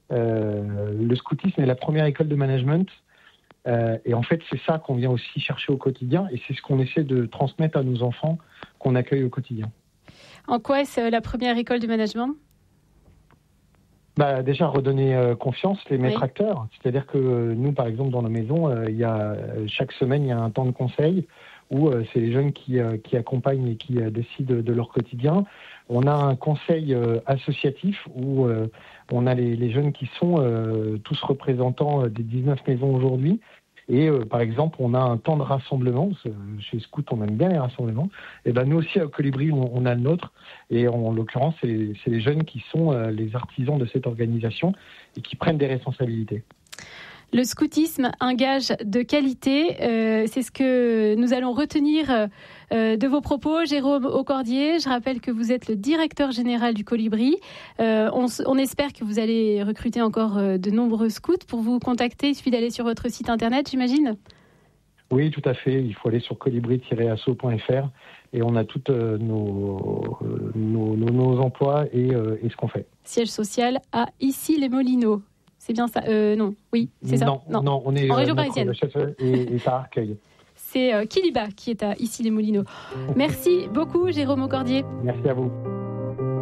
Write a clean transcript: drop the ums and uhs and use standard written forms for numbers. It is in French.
Le scoutisme est la première école de management. Et en fait, c'est ça qu'on vient aussi chercher au quotidien. Et c'est ce qu'on essaie de transmettre à nos enfants qu'on accueille au quotidien. En quoi est-ce la première école de management ? Déjà, redonner confiance, les maîtres acteurs. C'est-à-dire que nous, par exemple, dans nos maisons, chaque semaine, il y a un temps de conseil où c'est les jeunes qui accompagnent et qui décident de leur quotidien. On a un conseil associatif où on a les jeunes qui sont tous représentants des 19 maisons aujourd'hui. Et par exemple, on a un temps de rassemblement. Chez Scout, on aime bien les rassemblements. Et nous aussi, à Colibri, on a le nôtre. Et en l'occurrence, c'est les jeunes qui sont les artisans de cette organisation et qui prennent des responsabilités. Le scoutisme, un gage de qualité, c'est ce que nous allons retenir de vos propos. Jérôme Aucordier, je rappelle que vous êtes le directeur général du Colibri. On espère que vous allez recruter encore de nombreux scouts. Pour vous contacter, il suffit d'aller sur votre site internet, j'imagine ? Oui, tout à fait. Il faut aller sur colibri-asso.fr et on a tous nos emplois et ce qu'on fait. Siège social à Issy-les-Moulineaux. C'est bien ça Non, oui, c'est ça. Non, on est en région parisienne. Le chef est à Arcueil. C'est Kiliba qui est à Issy-les-Moulineaux. Merci beaucoup, Jérôme Aucordier. Merci à vous.